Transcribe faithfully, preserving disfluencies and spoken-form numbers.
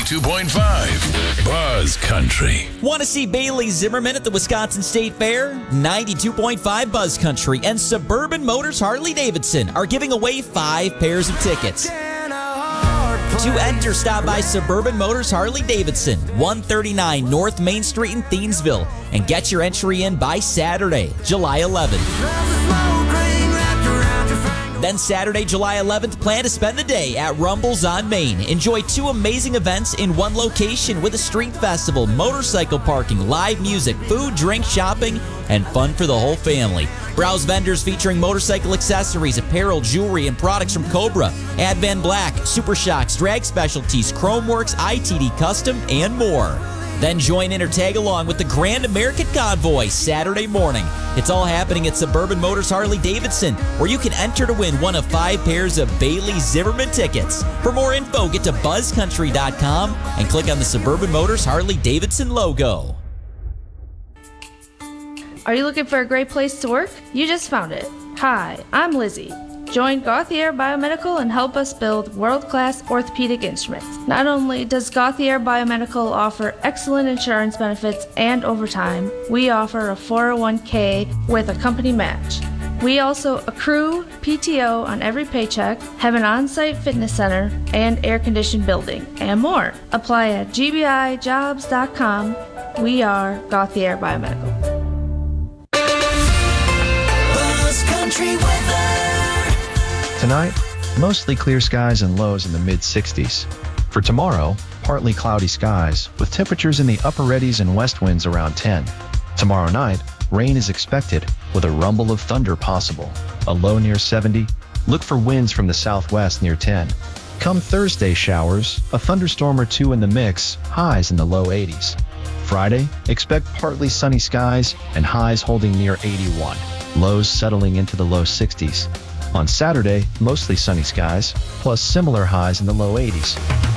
ninety-two point five Buzz Country. Want to see Bailey Zimmerman at the Wisconsin State Fair? ninety-two point five Buzz Country and Suburban Motors Harley-Davidson are giving away five pairs of tickets. To enter, stop by Suburban Motors Harley-Davidson, one thirty-nine North Main Street in Thiensville, and get your entry in by Saturday, July eleventh. Then Saturday, July eleventh, plan to spend the day at Rumbles on Main. Enjoy two amazing events in one location with a street festival, motorcycle parking, live music, food, drink, shopping, and fun for the whole family. Browse vendors featuring motorcycle accessories, apparel, jewelry, and products from Cobra, Advan Black, Super Shocks, Drag Specialties, Chromeworks, I T D Custom, and more. Then join in or tag along with the Grand American Convoy Saturday morning. It's all happening at Suburban Motors Harley-Davidson, where you can enter to win one of five pairs of Bailey Zimmerman tickets. For more info, get to buzz country dot com and click on the Suburban Motors Harley-Davidson logo. Are you looking for a great place to work? You just found it. Hi, I'm Lizzie. Join Gauthier Biomedical and help us build world-class orthopedic instruments. Not only does Gauthier Biomedical offer excellent insurance benefits and overtime, we offer a four oh one k with a company match. We also accrue P T O on every paycheck, have an on-site fitness center, and air-conditioned building, and more. Apply at g b i jobs dot com. We are Gauthier Biomedical. Buzz Country weather. Tonight, mostly clear skies and lows in the mid sixties. For tomorrow, partly cloudy skies with temperatures in the upper eighties and west winds around ten. Tomorrow night, rain is expected with a rumble of thunder possible. A low near seventy. Look for winds from the southwest near ten. Come Thursday, showers, a thunderstorm or two in the mix, highs in the low eighties. Friday, expect partly sunny skies and highs holding near eighty-one. Lows settling into the low sixties. On Saturday, mostly sunny skies, plus similar highs in the low eighties.